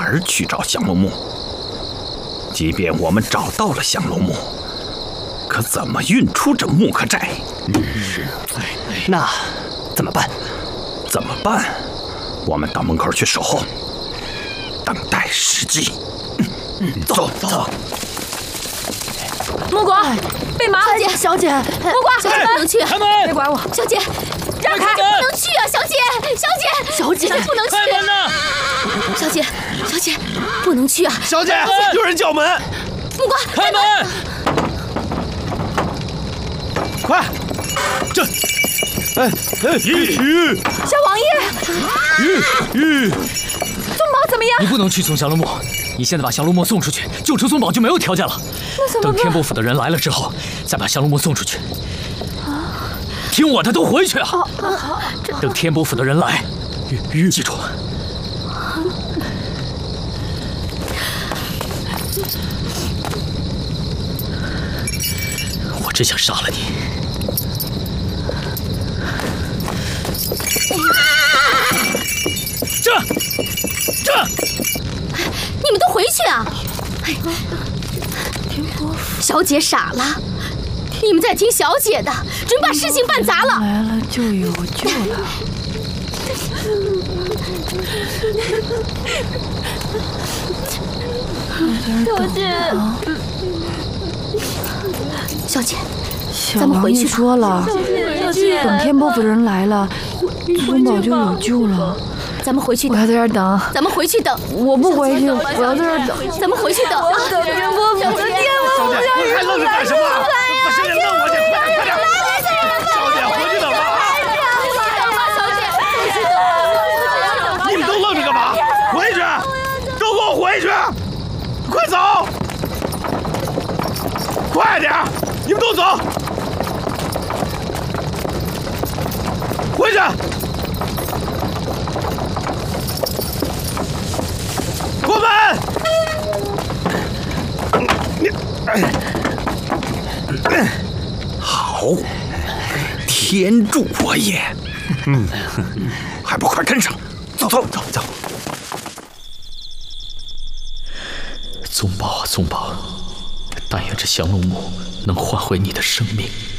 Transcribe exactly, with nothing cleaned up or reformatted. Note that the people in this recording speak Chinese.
儿去找降龙木？即便我们找到了降龙木，可怎么运出这木刻寨？ 是，那怎么办？ 怎么办？我们到门口去守候，等待时机。嗯，走走。 木果，贝麻小姐，小姐， 木果， 小姐不能去， 开门！ 别管我， 小姐，让开！不能去啊，小姐，小姐， 小姐， 不能去！ 开门呐！ 小姐，小姐，不能去啊！ 小姐，有人叫门！ 木果， 开门！ 快，这，哎哎，玉小王爷， 玉玉， 宗宝怎么样？ 你不能去送降龙木，你现在把降龙木送出去，救出宗宝就没有条件了。 那怎么办？ 等天波府的人来了之后，再把降龙木送出去。听我的，都回去啊！等天波府的人来，玉玉，记住。我真想杀了你！这，这， 你们都回去啊！小姐傻了，你们在听小姐的，准把事情办砸了。 来了就有救了。 小姐，小姐， 小王爷说了，等天波府人来了，宗宝就有救了。 咱们回去我要在这儿等。 咱们回去等。 我不回去，我要在这儿等。 咱们回去等。 等天波府的天小姐，你还愣着干什么？把小姐弄过去，快点快点！小姐，回去等吧。你们都愣着干嘛？回去，都给我回去！快走！快点！你们都走！回去！关门！ 好，天助我也！嗯，还不快跟上！走走走走！ 宗宝啊宗宝，但愿这降龙木能换回你的生命。